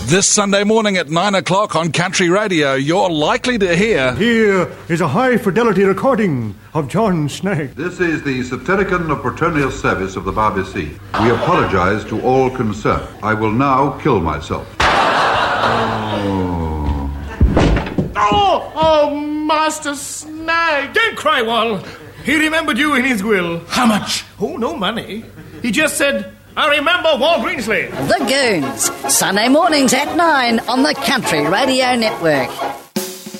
This Sunday morning at 9 o'clock on Country Radio, you're likely to hear... Here is a high-fidelity recording of John Snag. This is the Septericon of Paternial Service of the Barbary. We apologise to all concerned. I will now kill myself. Oh, Master Snag! Don't cry, Wal. He remembered you in his will. How much? Oh, no money. He just said, I remember Wal Greensley. The Goons, Sunday mornings at 9 on the Country Radio Network.